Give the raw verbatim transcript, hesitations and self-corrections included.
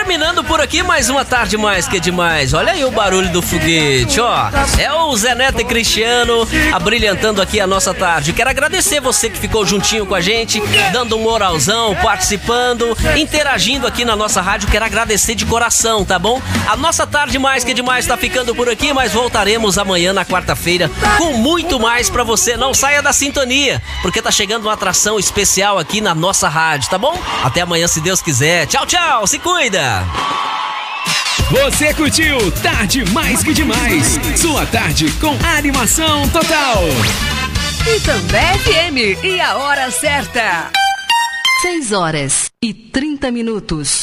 Terminando por aqui mais uma tarde mais que demais. Olha aí o barulho do foguete, ó. É o Zé Neto e Cristiano abrilhantando aqui a nossa tarde. Quero agradecer você que ficou juntinho com a gente, dando um moralzão, participando, interagindo aqui na nossa rádio. Quero agradecer de coração, tá bom? A nossa tarde mais que demais tá ficando por aqui, mas voltaremos amanhã na quarta-feira com muito mais pra você. Não saia da sintonia, porque tá chegando uma atração especial aqui na nossa rádio, tá bom? Até amanhã, se Deus quiser. Tchau, tchau. Se cuida. Você curtiu Tarde Mais Que Demais. Sua tarde com animação total. E também F M. E a hora certa. seis horas e trinta minutos.